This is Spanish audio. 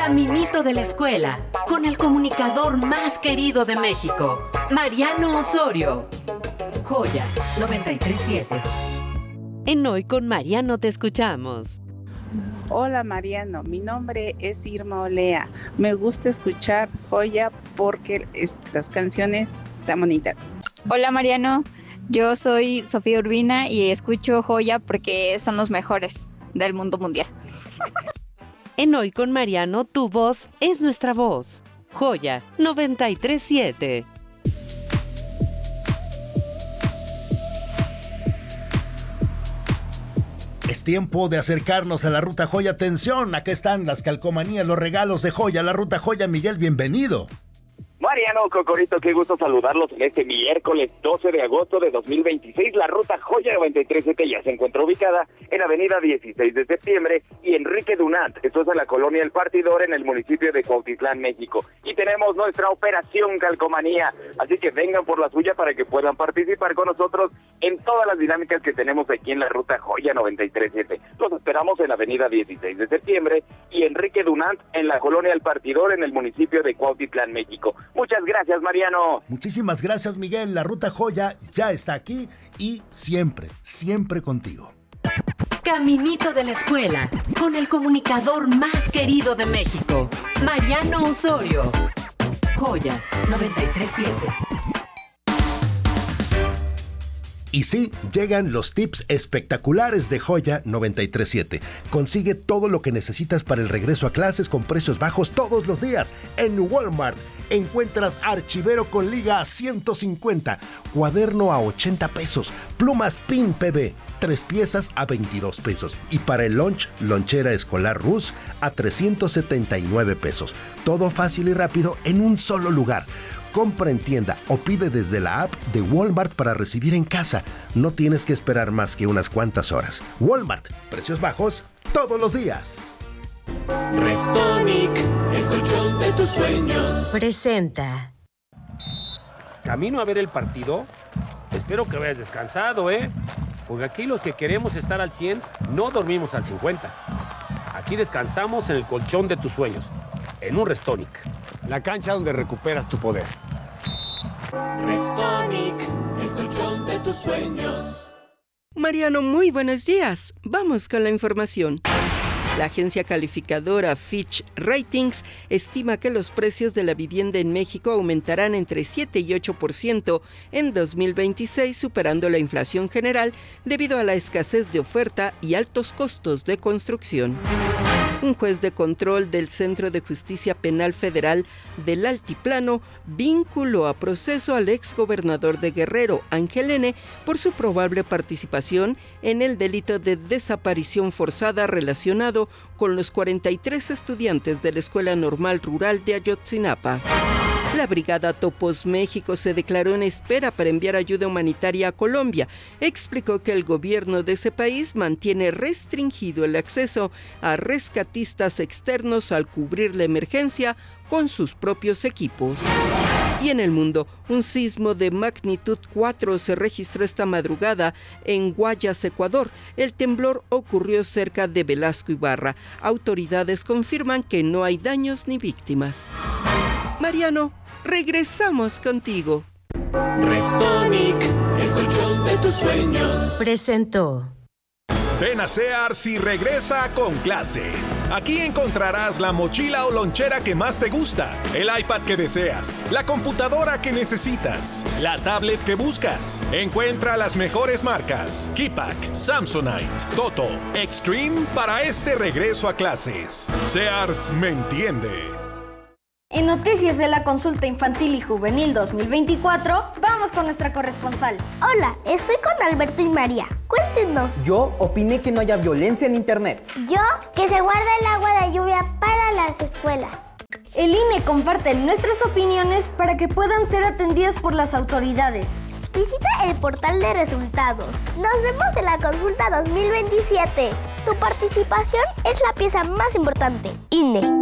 Caminito de la escuela, con el comunicador más querido de México, Mariano Osorio. Joya 937. En Hoy con Mariano te escuchamos. Hola Mariano, mi nombre es Irma Olea. Me gusta escuchar Joya porque las canciones están bonitas. Hola Mariano, yo soy Sofía Urbina y escucho Joya porque son los mejores del mundo mundial. En Hoy con Mariano, tu voz es nuestra voz. Joya 937. Es tiempo de acercarnos a la Ruta Joya. Atención, acá están las calcomanías, los regalos de Joya. La Ruta Joya, Miguel, bienvenido. Mariano, Cocorito, qué gusto saludarlos en este miércoles 12 de agosto de 2026. La Ruta Joya 937 ya se encuentra ubicada en Avenida 16 de Septiembre y Enrique Dunant. Esto es en la colonia El Partidor, en el municipio de Cuautitlán, México. Y tenemos nuestra operación Calcomanía, así que vengan por la suya para que puedan participar con nosotros en todas las dinámicas que tenemos aquí en la Ruta Joya 937. Los esperamos en Avenida 16 de Septiembre y Enrique Dunant en la colonia El Partidor, en el municipio de Cuautitlán, México. Muchas gracias, Mariano. Muchísimas gracias, Miguel. La Ruta Joya ya está aquí y siempre, siempre contigo. Caminito de la escuela, con el comunicador más querido de México, Mariano Osorio. Joya 937. Y sí, llegan los tips espectaculares de Joya 937. Consigue todo lo que necesitas para el regreso a clases con precios bajos todos los días. En Walmart encuentras archivero con liga a 150, cuaderno a 80 pesos, plumas PIN PB, 3 piezas a 22 pesos. Y para el lunch, lonchera escolar Rus a 379 pesos. Todo fácil y rápido en un solo lugar. Compra en tienda o pide desde la app de Walmart para recibir en casa. No tienes que esperar más que unas cuantas horas. Walmart, precios bajos todos los días. Restonic, el colchón de tus sueños. Presenta. ¿Camino a ver el partido? Espero que vayas descansado, porque aquí los que queremos estar al 100 no dormimos al 50. Aquí descansamos en el colchón de tus sueños, en un Restonic. La cancha donde recuperas tu poder. Restonic, el colchón de tus sueños. Mariano, muy buenos días. Vamos con la información. La agencia calificadora Fitch Ratings estima que los precios de la vivienda en México aumentarán entre 7 y 8% en 2026, superando la inflación general debido a la escasez de oferta y altos costos de construcción. Un juez de control del Centro de Justicia Penal Federal del Altiplano vinculó a proceso al exgobernador de Guerrero, Ángel N., por su probable participación en el delito de desaparición forzada relacionado con los 43 estudiantes de la Escuela Normal Rural de Ayotzinapa. La Brigada Topos México se declaró en espera para enviar ayuda humanitaria a Colombia. Explicó que el gobierno de ese país mantiene restringido el acceso a rescatistas externos al cubrir la emergencia con sus propios equipos. Y en el mundo, un sismo de magnitud 4 se registró esta madrugada en Guayas, Ecuador. El temblor ocurrió cerca de Velasco Ibarra. Autoridades confirman que no hay daños ni víctimas. Mariano, regresamos contigo. Restonic, el colchón de tus sueños. Presentó. Ven a Sears y regresa con clase. Aquí encontrarás la mochila o lonchera que más te gusta, el iPad que deseas, la computadora que necesitas, la tablet que buscas. Encuentra las mejores marcas: Keypack, Samsonite, Toto, Extreme para este regreso a clases. Sears me entiende. En Noticias de la Consulta Infantil y Juvenil 2024, vamos con nuestra corresponsal. Hola, estoy con Alberto y María. Cuéntenos. Yo opiné que no haya violencia en Internet. Yo, que se guarda el agua de lluvia para las escuelas. El INE comparte nuestras opiniones para que puedan ser atendidas por las autoridades. Visita el portal de resultados. Nos vemos en la consulta 2027. Tu participación es la pieza más importante. INE.